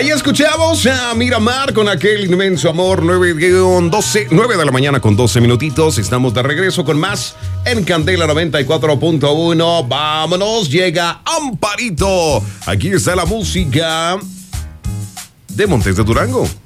Ahí escuchamos a Miramar con aquel inmenso amor. 9 de la mañana con 12 minutitos. Estamos de regreso con más en Candela 94.1. Vámonos, llega Amparito. Aquí está la música de Montes de Durango.